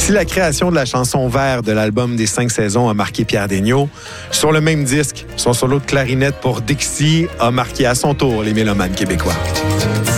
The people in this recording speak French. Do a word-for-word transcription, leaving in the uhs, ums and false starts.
Si la création de la chanson Vert de l'album des cinq saisons a marqué Pierre Degnaud, sur le même disque, son solo de clarinette pour Dixie a marqué à son tour les mélomanes québécois.